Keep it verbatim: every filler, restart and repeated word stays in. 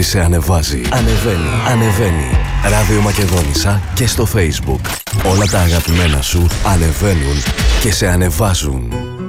ότι σε ανεβάζει. Ανεβαίνει, ανεβαίνει. Ράδιο Μακεδόνισσα και στο Facebook. Όλα τα αγαπημένα σου ανεβαίνουν και σε ανεβάζουν.